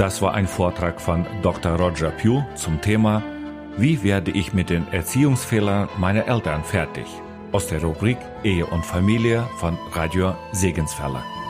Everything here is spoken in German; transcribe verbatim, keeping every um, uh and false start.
Das war ein Vortrag von Doktor Roger Pugh zum Thema Wie werde ich mit den Erziehungsfehlern meiner Eltern fertig? Aus der Rubrik Ehe und Familie von Radio Segensfälle.